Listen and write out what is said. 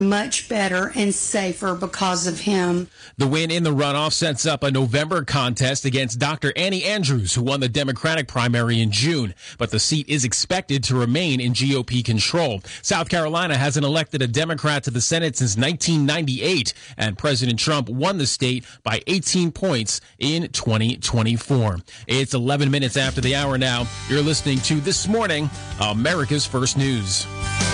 much better and safer because of him. The win in the runoff sets up a November contest against Dr. Annie Andrews, who won the Democratic primary in June. But the seat is expected to remain in GOP control. South Carolina hasn't elected a Democrat to the Senate since 1998, and President Trump won the state by 18 points in 2024. It's 11 minutes after the hour now. You're listening to This Morning, America's First News.